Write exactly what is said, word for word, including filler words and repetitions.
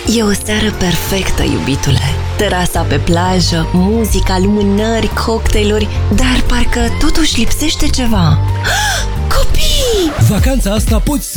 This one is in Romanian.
E o seară perfectă, iubitule. Terasa pe plajă, muzica, lumânări, cocktailuri, dar parcă totuși lipsește ceva. Copii! Vacanța asta poți să